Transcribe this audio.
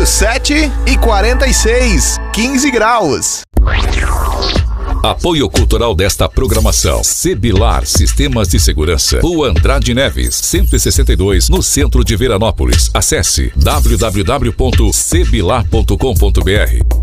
Estúdio 7:46, 15 graus. Apoio cultural desta programação: Sebilar Sistemas de Segurança, Rua Andrade Neves, 162, no centro de Veranópolis. Acesse www.sebilar.com.br.